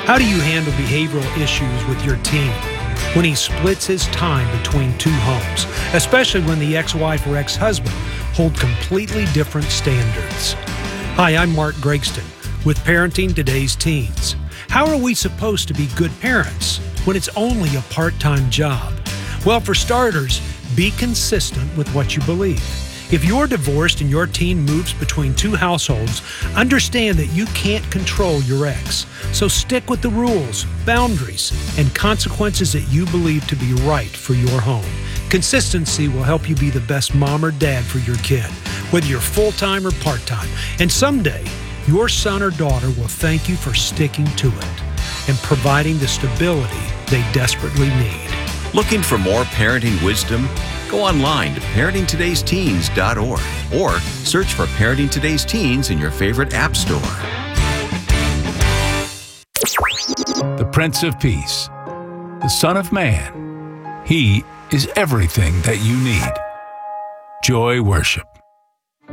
How do you handle behavioral issues with your teen when he splits his time between two homes, especially when the ex-wife or ex-husband hold completely different standards? Hi, I'm Mark Gregston with Parenting Today's Teens. How are we supposed to be good parents when it's only a part-time job? Well, for starters, be consistent with what you believe. If you're divorced and your teen moves between two households, understand that you can't control your ex. So stick with the rules, boundaries, and consequences that you believe to be right for your home. Consistency will help you be the best mom or dad for your kid, whether you're full-time or part-time. And someday, your son or daughter will thank you for sticking to it and providing the stability they desperately need. Looking for more parenting wisdom? Go online to parentingtodaysteens.org or search for Parenting Today's Teens in your favorite app store. The Prince of Peace, the Son of Man. He is everything that you need. Joy Worship.